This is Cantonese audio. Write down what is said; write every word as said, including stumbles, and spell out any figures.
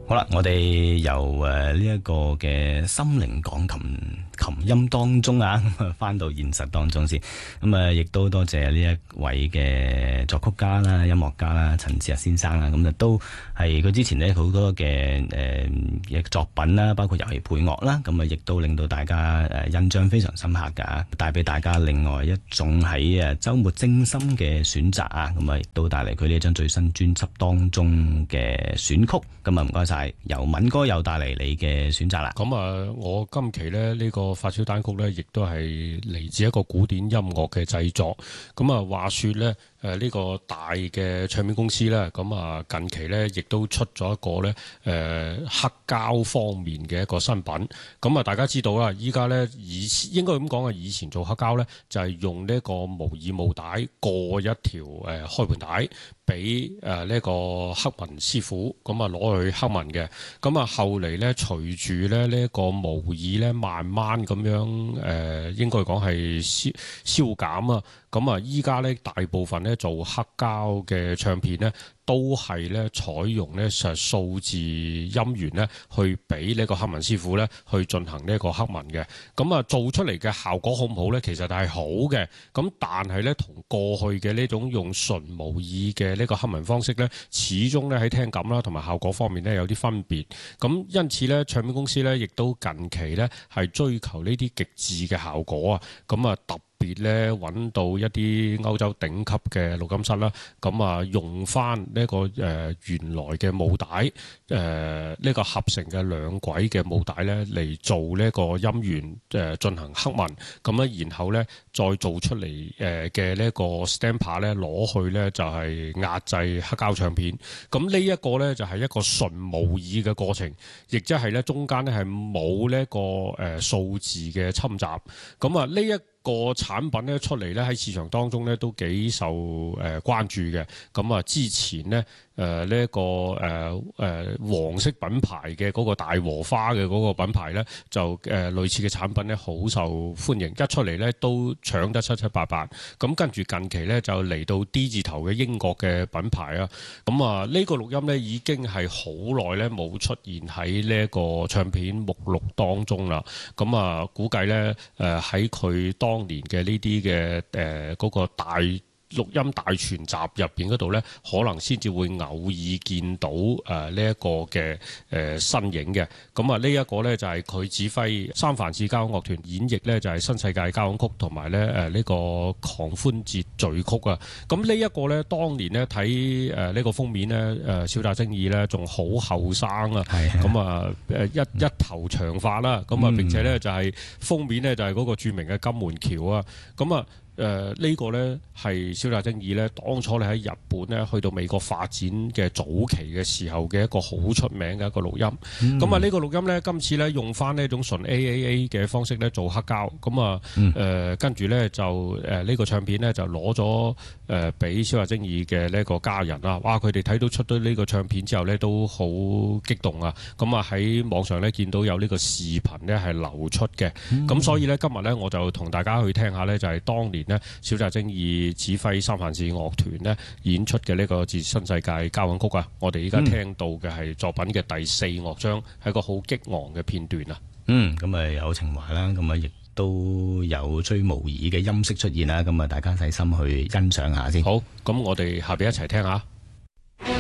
好啦，我哋由誒呢一個嘅心靈鋼琴琴音當中啊，咁啊翻到現實當中先。咁啊，亦都多謝呢一位嘅作曲家啦、音樂家啦，陳志逸先生啦。咁啊，都係佢之前呢好多嘅誒嘅作品啦，包括遊戲配樂啦。咁啊，亦都令到大家誒印象非常深刻噶，帶俾大家另外一種喺誒週末精心嘅選擇啊。咁啊，亦都帶嚟佢呢一張最新專輯當中嘅選曲。咁啊，唔該晒。由敏哥又帶嚟你嘅選擇啦。 咁啊，我今期咧呢個發燒單曲咧，亦都係嚟自一個古典音樂嘅製作。咁啊，話說咧，誒呢個大嘅唱片公司咧，咁啊近期咧亦都出咗一個咧誒黑膠方面嘅一個新品。咁啊，大家知道啦，依家咧以應該咁講啊，以前做黑膠咧就係用呢個無耳母帶過一條誒開盤帶俾誒呢個黑紋師傅，咁啊攞去黑紋嘅。咁啊，後嚟咧，隨住咧呢一個模擬咧，慢慢咁樣誒、呃，應該講係消消減啊。咁啊，依家咧大部分咧做黑膠嘅唱片咧，都係咧採用咧實數字音源咧，去俾呢個黑紋師傅咧去進行呢一個黑紋嘅。咁啊，做出嚟嘅效果好唔好咧？其實係好嘅。咁但係咧，同過去嘅呢種用純模擬嘅呢個黑紋方式咧，始終咧喺聽感啦同埋效果方面咧有啲分別。咁因此咧，唱片公司咧亦都近期咧係追求呢啲極致嘅效果啊。咁啊特別咧揾到一啲歐洲頂級嘅錄音室啦，咁啊用翻呢個誒原來嘅母帶誒呢個合成嘅兩軌嘅母帶咧嚟做呢個音源誒進行黑紋，咁咧然後咧再做出嚟誒嘅呢個 stamper 咧攞去咧就係壓製黑膠唱片。咁呢一個咧就係一個純模擬嘅過程，亦即係咧中間咧係冇呢個誒數字嘅侵襲。咁啊呢一個產品咧出嚟咧喺市場當中咧都幾受誒關注嘅。咁啊之前咧誒呢一個誒誒、呃、黃色品牌嘅嗰個大和花嘅嗰個品牌咧就誒、呃、類似嘅產品咧好受歡迎，一出嚟咧都搶得七七八八。咁跟住近期咧就嚟到 D 字頭嘅英國嘅品牌啊。咁啊呢個錄音咧已經係好耐咧冇出現喺呢一個唱片目錄當中啦。咁啊估計咧誒喺佢當當年嘅呢啲嘅誒嗰個大錄音大全集入邊嗰度咧，可能先至會偶爾見到誒呢一個嘅誒、呃、身影嘅。咁啊呢一個咧就係、是、佢指揮三藩市交響樂團演繹咧就係、是、新世界交響曲同埋咧誒呢個狂歡節序曲啊。咁呢一個咧當年咧睇誒呢個封面咧誒小澤征爾咧仲好後生啊。咁啊誒一一頭長髮啦。咁啊並且咧就係、是、封面咧就係、是、嗰個著名嘅金門橋啊。咁啊誒、呃這個、呢個咧係小澤征爾咧，當初咧喺日本咧去到美國發展嘅早期嘅時候嘅一個好出名嘅一個錄音。咁啊呢個錄音咧，今次咧用翻呢一種純 A A A 嘅方式咧做黑膠。咁啊誒跟住咧就誒呢、呃這個唱片咧就攞咗誒俾小澤征爾嘅呢一個家人啦。哇！佢哋睇到出咗呢個唱片之後咧都好激動啊。咁啊喺網上咧見到有呢個視頻咧係流出嘅。咁、嗯、所以咧今日咧我就同大家去聽下咧就係、是、當年咧小澤征爾指揮三藩市樂團咧演出嘅呢個《致新世界交響曲》啊，我哋依家聽到嘅係作品嘅第四樂章，係個好激昂嘅片段啊。 嗯，咁啊有情懷啦，咁啊亦都有吹模擬嘅音色出現啦，咁啊大家細心去欣賞下先。 好，咁我哋下邊一齊聽下。